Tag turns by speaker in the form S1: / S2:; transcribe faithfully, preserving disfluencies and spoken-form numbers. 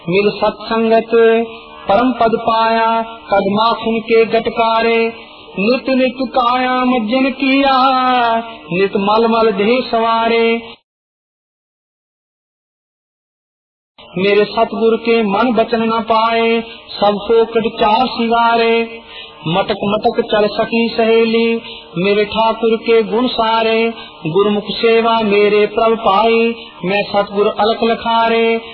S1: मिल सत्संगत परम पद पाया, कदमाखुन के गटकारे। नित नित काया मज्जन किया, नित मल मल देह सवारे। मेरे सतगुरु के मन बचन न पाए, सब फोकट चार सिगारे। मटक मटक चल सकी सहेली, मेरे ठाकुर के गुण सारे। गुरुमुख सेवा मेरे प्रभ पाई, मैं सतगुरु अलख लखारे।